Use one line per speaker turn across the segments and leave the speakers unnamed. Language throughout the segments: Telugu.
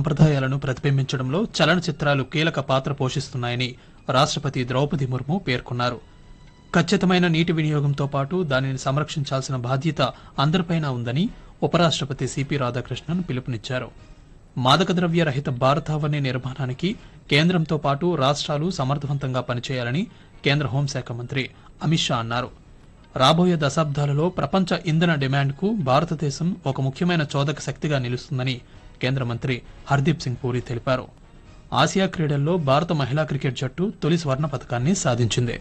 సంప్రదాయాలను ప్రతిబింబించడంలో చలనచిత్రాలు కీలక పాత్ర పోషిస్తున్నాయని రాష్ట్రపతి ద్రౌపది ముర్ము పేర్కొన్నారు. ఖచ్చితమైన నీటి వినియోగంతో పాటు దానిని సంరక్షించాల్సిన బాధ్యత అందరిపైనా ఉందని ఉపరాష్ట్రపతి సిపి రాధాకృష్ణన్ పిలుపునిచ్చారు. మాదక ద్రవ్య రహిత భారతావని నిర్మాణానికి కేంద్రంతో పాటు రాష్ట్రాలు సమర్థవంతంగా పనిచేయాలని కేంద్ర హోంశాఖ మంత్రి అమిత్ షా అన్నారు. రాబోయే దశాబ్దాలలో ప్రపంచ ఇంధన డిమాండ్కు భారతదేశం ఒక ముఖ్యమైన చోదక శక్తిగా నిలుస్తుందని కేంద్ర మంత్రి హర్దీప్ సింగ్ పూరి తెలిపారు. ఆసియా క్రీడల్లో భారత మహిళా క్రికెట్ జట్టు తొలి స్వర్ణ పతకాన్ని సాధించింది.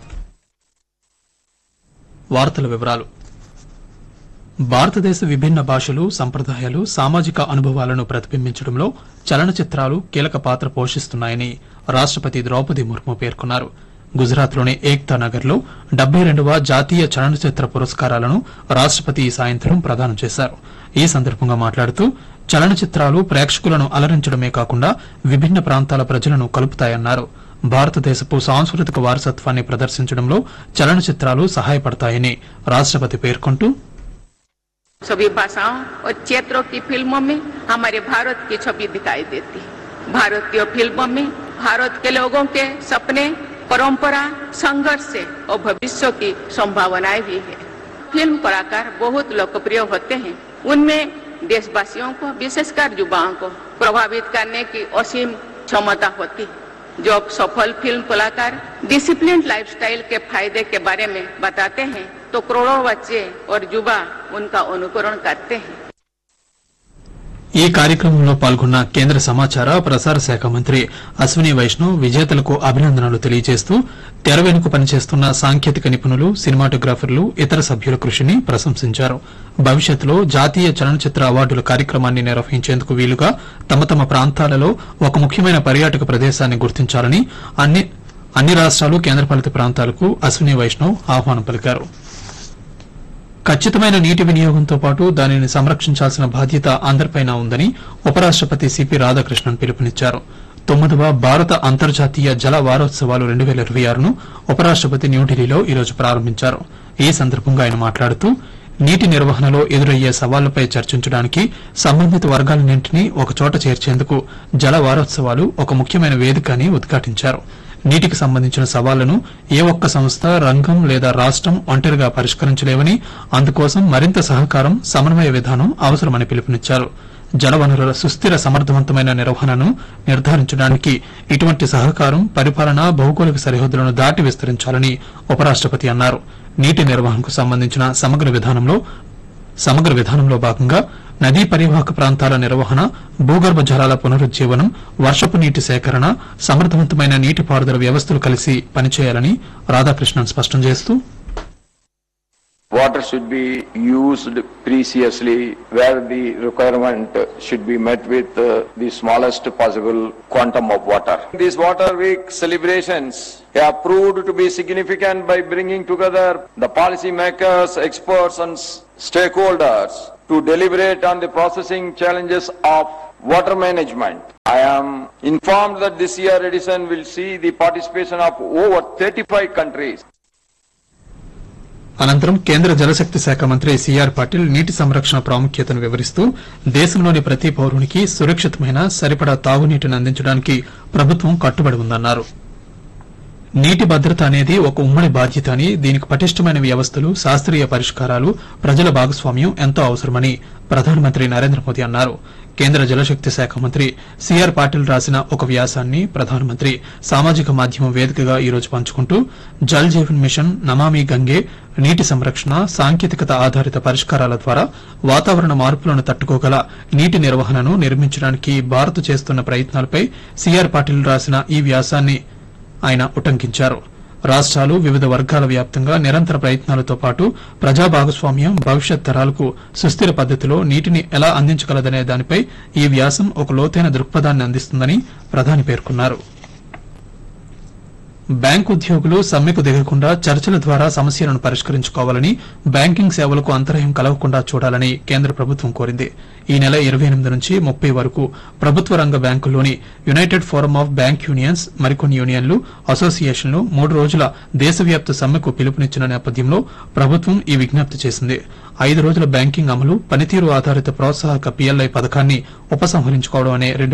వార్తల వివరాలు. భారతదేశ విభిన్న భాషలు, సంప్రదాయాలు, సామాజిక అనుభవాలను ప్రతిబింబించడంలో చలనచిత్రాలు కీలక పాత్ర పోషిస్తున్నాయని రాష్ట్రపతి ద్రౌపది ముర్ము పేర్కొన్నారు. గుజరాత్లోని ఏక్తా నగర్లో 72వ జాతీయ చలనచిత్ర పురస్కారాలను రాష్ట్రపతి ఈ సాయంత్రం ప్రదానం చేశారు. ఈ సందర్భంగా మాట్లాడుతూ చలనచిత్రాలు ప్రేక్షకులను అలరించడమే కాకుండా విభిన్న ప్రాంతాల ప్రజలను కలుపుతాయన్నారు. భారతదేశపు సాంస్కృతిక వారసత్వాన్ని ప్రదర్శించడంలో చలనచిత్రాలు సహాయపడతాయని రాష్ట్రపతి పేర్కొంటూ
सभी भाषाओं और क्षेत्रों की फिल्मों में हमारे भारत की छवि दिखाई देती है. भारतीय फिल्मों में भारत के लोगों के सपने, परंपरा, संघर्ष और भविष्य की संभावनाएं भी है. फिल्म कलाकार बहुत लोकप्रिय होते हैं. उनमें देशवासियों को, विशेषकर युवाओं को प्रभावित करने की असीम क्षमता होती है. जो सफल फिल्म कलाकार डिसिप्लिन लाइफस्टाइल के फायदे के बारे में बताते हैं तो करोड़ों बच्चे और युवा उनका अनुकरण करते हैं.
ఈ కార్యక్రమంలో పాల్గొన్న కేంద్ర సమాచార ప్రసార శాఖ మంత్రి అశ్విని వైష్ణవ్ విజేతలకు అభినందనలు తెలియజేస్తూ తెర వెనుక పనిచేస్తున్న సాంకేతిక నిపుణులు, సినిమాటోగ్రాఫర్లు, ఇతర సభ్యుల కృషిని ప్రశంసించారు. భవిష్యత్తులో జాతీయ చలనచిత్ర అవార్డుల కార్యక్రమాన్ని నిర్వహించేందుకు వీలుగా తమ తమ ప్రాంతాలలో ఒక ముఖ్యమైన పర్యాటక ప్రదేశాన్ని గుర్తించాలని అన్ని రాష్ట్రాలు, కేంద్రపాలిత ప్రాంతాలకు అశ్విని వైష్ణవ్ ఆహ్వానం పలికారు. ఖచ్చితమైన నీటి వినియోగంతో పాటు దానిని సంరక్షించాల్సిన బాధ్యత అందరిపైనా ఉందని ఉపరాష్ట్రపతి సిపి రాధాకృష్ణన్ పిలుపునిచ్చారు. 9వ భారత అంతర్జాతీయ జల వారోత్సవాలు 2026ను ఉపరాష్ట్రపతి న్యూఢిల్లీలో ఈరోజు ప్రారంభించారు. ఈ సందర్భంగా ఆయన మాట్లాడుతూ నీటి నిర్వహణలో ఎదురయ్యే సవాళ్లపై చర్చించడానికి సంబంధిత వర్గాలన్నింటినీ ఒకచోట చేర్చేందుకు జల వారోత్సవాలు ఒక ముఖ్యమైన వేదిక అని ఉద్ఘాటించారు. నీటికి సంబంధించిన సవాళ్లను ఏ ఒక్క సంస్థ, రంగం లేదా రాష్టం ఒంటరిగా పరిష్కరించలేవని, అందుకోసం మరింత సహకారం, సమన్వయ విధానం అవసరమని పిలుపునిచ్చారు. జలవనరుల సుస్థిర సమర్థవంతమైన నిర్వహణను నిర్ధారించడానికి ఇటువంటి సహకారం, పరిపాలన భౌగోళిక సరిహద్దులను దాటి విస్తరించాలని ఉపరాష్ట్రపతి అన్నారు. నీటి నిర్వహణకు సంబంధించిన సమగ్ర విధానంలో భాగంగా నదీ పరివాహక ప్రాంతాల నిర్వహణ, భూగర్భ జలాల పునరుజ్జీవనం, వర్షపు నీటి సేకరణ, సమర్థవంతమైన నీటిపారుదల వ్యవస్థలు కలిసి పనిచేయాలని రాధాకృష్ణన్ స్పష్టం చేస్తూ
Water should be used preciously where the requirement should be met with the smallest possible quantum of water. These Water Week celebrations have proved to be significant by bringing together the policy makers, experts and stakeholders to deliberate on the processing challenges of water management. I am informed that this year edition will see the participation of over 35 countries.
అనంతరం కేంద్ర జలశక్తి శాఖ మంత్రి సిఆర్ పాటిల్ నీటి సంరక్షణ ప్రాముఖ్యతను వివరిస్తూ దేశంలోని ప్రతి పౌరునికి సురక్షితమైన, సరిపడా తాగునీటిని అందించడానికి ప్రభుత్వం కట్టుబడి ఉందన్నారు. నీటి భద్రత అనేది ఒక ఉమ్మడి బాధ్యత అని, దీనికి పటిష్టమైన వ్యవస్థలు, శాస్త్రీయ పరిష్కారాలు, ప్రజల భాగస్వామ్యం ఎంతో అవసరమని ప్రధానమంత్రి నరేంద్ర మోదీ అన్నారు. కేంద్ర జలశక్తి శాఖ మంత్రి సిఆర్ పాటిల్ రాసిన ఒక వ్యాసాన్ని ప్రధానమంత్రి సామాజిక మాధ్యమం వేదికగా ఈరోజు పంచుకుంటూ జల్ జీవన్ మిషన్, నమామి గంగే, నీటి సంరక్షణ, సాంకేతికత ఆధారిత పరిష్కారాల ద్వారా వాతావరణ మార్పులను తట్టుకోగల నీటి నిర్వహణను నిర్మించడానికి భారత్ చేస్తున్న ప్రయత్నాలపై సిఆర్ పాటిల్ రాసిన ఈ వ్యాసాన్ని ఆయన ఉటంకించారు. రాష్ట్రాలు, వివిధ వర్గాల వ్యాప్తంగా నిరంతర ప్రయత్నాలతో పాటు ప్రజా భాగస్వామ్యం భవిష్యత్ తరాలకు సుస్థిర పద్దతిలో నీటిని ఎలా అందించగలదనే దానిపై ఈ వ్యాసం ఒక లోతైన దృక్పథాన్ని అందిస్తుందని ప్రధాని పేర్కొన్నారు. బ్యాంకు ఉద్యోగులు సమ్మెకు దిగకుండా చర్చల ద్వారా సమస్యలను పరిష్కరించుకోవాలని, బ్యాంకింగ్ సేవలకు అంతరాయం కలగకుండా చూడాలని కేంద్ర ప్రభుత్వం కోరింది. ఈ నెల 28 నుంచి 30 వరకు ప్రభుత్వ రంగ బ్యాంకుల్లోని United forum of bank unions, మరికొన్ని యూనియన్లు, అసోసియేషన్లు 3 రోజుల దేశవ్యాప్త సమ్మెకు పిలుపునిచ్చిన నేపథ్యంలో ప్రభుత్వం ఈ విజ్ఞప్తి చేసింది. 5 రోజుల బ్యాంకింగ్ అమలు, పనితీరు ఆధారిత ప్రోత్సాహక PLI పథకాన్ని ఉపసంహరించుకోవడం అనే